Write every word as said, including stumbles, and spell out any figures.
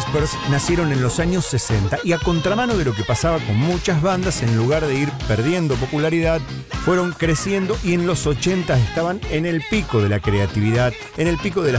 Whispers nacieron en los años sesenta y a contramano de lo que pasaba con muchas bandas, en lugar de ir perdiendo popularidad, fueron creciendo y en los ochenta estaban en el pico de la creatividad, en el pico de la